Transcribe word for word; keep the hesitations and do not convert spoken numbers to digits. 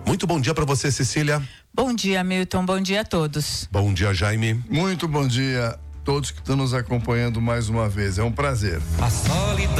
Muito bom dia para você, Cecília. Bom dia, Milton. Bom dia a todos. Bom dia, Jaime. Muito bom dia a todos que estão nos acompanhando mais uma vez. É um prazer. A solidão